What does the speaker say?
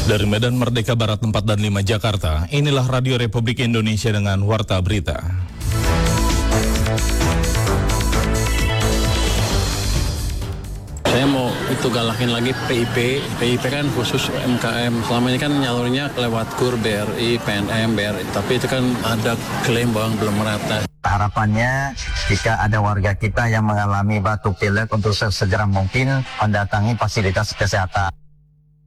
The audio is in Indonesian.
Dari Medan Merdeka Barat 4 dan 5 Jakarta, inilah Radio Republik Indonesia dengan Warta Berita. Saya mau galakin lagi PIP. PIP kan khusus UMKM. Selama ini kan nyalurnya lewat KUR, BRI, PNM, BRI. Tapi itu kan ada klaim bahwa belum merata. Harapannya jika ada warga kita yang mengalami batuk pilek untuk sesegera mungkin mendatangi fasilitas kesehatan.